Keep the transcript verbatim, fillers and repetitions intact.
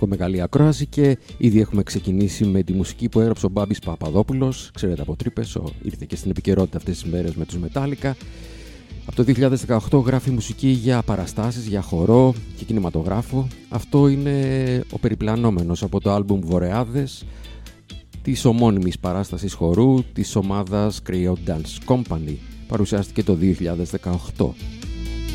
μεγάλη ακρόαση και ήδη έχουμε ξεκινήσει με τη μουσική που έγραψε ο Μπάμπης Παπαδόπουλος. Ξέρετε, από τρύπες, ο, ήρθε και στην επικαιρότητα αυτές τις μέρες με τους Metallica. Από το δύο χιλιάδες δεκαοκτώ γράφει μουσική για παραστάσεις, για χορό και κινηματογράφο. Αυτό είναι ο περιπλανόμενος από το άλμπουμ Βορεάδες της ομώνυμης παράστασης χορού της ομάδας Creo Dance Company. Παρουσιάστηκε το δύο χιλιάδες δεκαοκτώ.